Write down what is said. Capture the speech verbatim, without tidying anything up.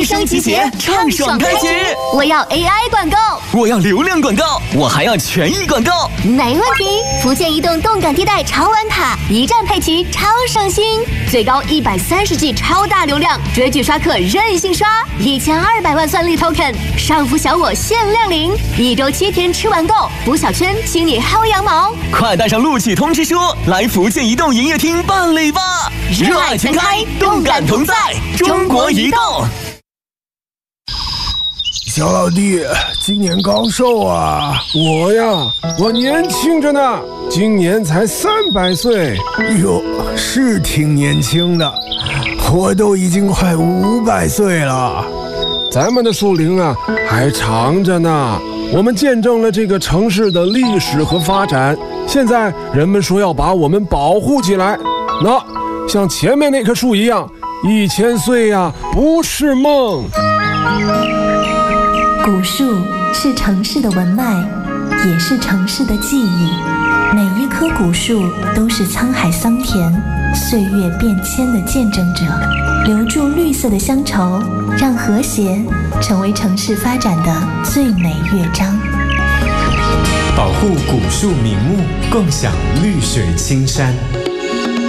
生集结，畅爽开启。 我要 A I 广告， 我要流量广告，我还要权益广告。 没问题。福建移动动感地带超玩卡，一站配齐，超省心，最高一百三十 G 超大流量，追剧刷客任性刷，一千二百万算力 token， 上浮小我限量领，一周七天吃完够，补小圈，请你薅羊毛。 快带上录取通知书，来福建移动营业厅办理吧！热爱全开，动感同在，中国移动。 小老弟，今年高寿啊？ 我呀，我年轻着呢，今年才三百岁。 哟，是挺年轻的，我都已经快五百岁了。 咱们的树龄啊，还长着呢。我们见证了这个城市的历史和发展，现在人们说要把我们保护起来。那像前面那棵树一样，一千岁呀，不是梦。 古树是城市的文脉，也是城市的记忆。每一棵古树都是沧海桑田、岁月变迁的见证者，留住绿色的乡愁，让和谐成为城市发展的最美乐章。 保护古树名木，共享绿水青山。